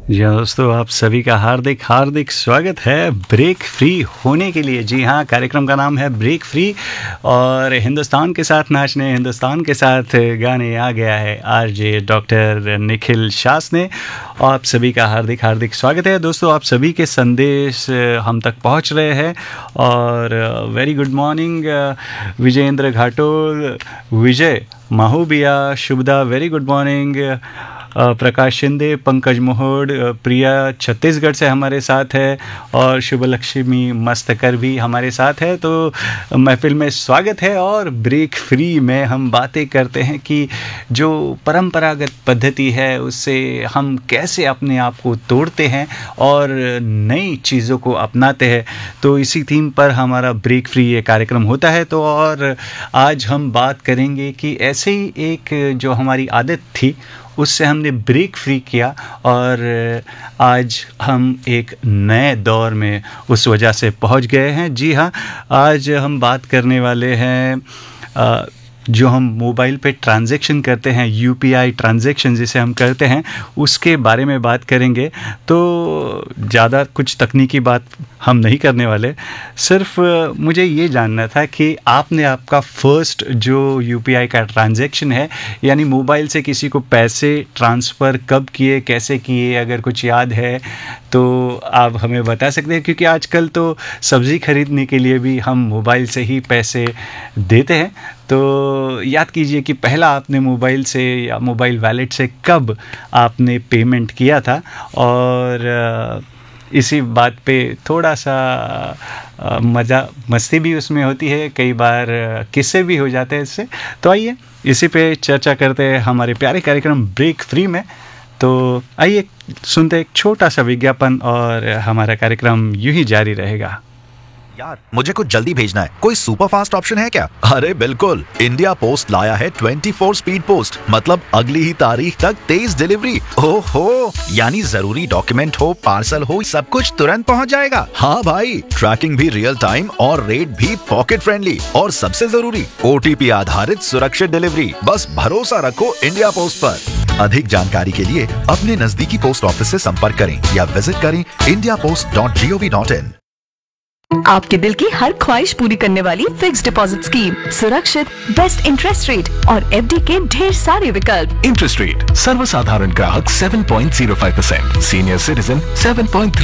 जी हाँ दोस्तों, आप सभी का हार्दिक हार्दिक स्वागत है ब्रेक फ्री होने के लिए। जी हाँ, कार्यक्रम का नाम है ब्रेक फ्री और हिंदुस्तान के साथ नाचने, हिंदुस्तान के साथ गाने आ गया है आरजे डॉक्टर निखिल शास ने। आप सभी का हार्दिक हार्दिक स्वागत है दोस्तों। आप सभी के संदेश हम तक पहुंच रहे हैं और very good morning Vijayendra Ghatol, विजय माहूबिया, शुभदा, वेरी गुड मॉर्निंग। प्रकाश शिंदे, पंकज मोहोड, प्रिया छत्तीसगढ़ से हमारे साथ है और शुभलक्ष्मी मस्तकर भी हमारे साथ है। तो महफिल में स्वागत है और ब्रेक फ्री में हम बातें करते हैं कि जो परंपरागत पद्धति है उससे हम कैसे अपने आप को तोड़ते हैं और नई चीज़ों को अपनाते हैं। तो इसी थीम पर हमारा ब्रेक फ्री ये कार्यक्रम होता है। तो और आज हम बात करेंगे कि ऐसे ही एक जो हमारी आदत थी उससे हमने ब्रेक फ्री किया और आज हम एक नए दौर में उस वजह से पहुंच गए हैं। जी हाँ, आज हम बात करने वाले हैं जो हम मोबाइल पे ट्रांजैक्शन करते हैं, यूपीआई ट्रांजैक्शन जिसे हम करते हैं, उसके बारे में बात करेंगे। तो ज़्यादा कुछ तकनीकी बात हम नहीं करने वाले, सिर्फ मुझे ये जानना था कि आपने आपका फर्स्ट जो यूपीआई का ट्रांजैक्शन है, यानी मोबाइल से किसी को पैसे ट्रांसफ़र कब किए, कैसे किए, अगर कुछ याद है तो आप हमें बता सकते हैं। क्योंकि आजकल तो सब्ज़ी खरीदने के लिए भी हम मोबाइल से ही पैसे देते हैं। तो याद कीजिए कि पहला आपने मोबाइल से या मोबाइल वॉलेट से कब आपने पेमेंट किया था और इसी बात पे थोड़ा सा मज़ा मस्ती भी उसमें होती है, कई बार किस्से भी हो जाते हैं इससे। तो आइए इसी पे चर्चा करते हैं हमारे प्यारे कार्यक्रम ब्रेक फ्री में। तो आइए सुनते एक छोटा सा विज्ञापन और हमारा कार्यक्रम यूं ही जारी रहेगा। यार मुझे कुछ जल्दी भेजना है, कोई सुपर फास्ट ऑप्शन है क्या? अरे बिल्कुल, इंडिया पोस्ट लाया है 24 स्पीड पोस्ट, मतलब अगली ही तारीख तक तेज डिलीवरी। ओहो, यानी जरूरी डॉक्यूमेंट हो, पार्सल हो, सब कुछ तुरंत पहुंच जाएगा। हाँ भाई, ट्रैकिंग भी रियल टाइम और रेट भी पॉकेट फ्रेंडली और सबसे जरूरी OTP आधारित सुरक्षित डिलीवरी। बस भरोसा रखो इंडिया पोस्ट पर। अधिक जानकारी के लिए अपने नजदीकी पोस्ट ऑफिस से संपर्क करें या विजिट करें indiapost.gov.in। आपके दिल की हर ख्वाहिश पूरी करने वाली फिक्स डिपॉजिट स्कीम, सुरक्षित, बेस्ट इंटरेस्ट रेट और एफडी के ढेर सारे विकल्प। इंटरेस्ट रेट सर्वसाधारण ग्राहक 7.05%, सीनियर सिटीजन 7.3%।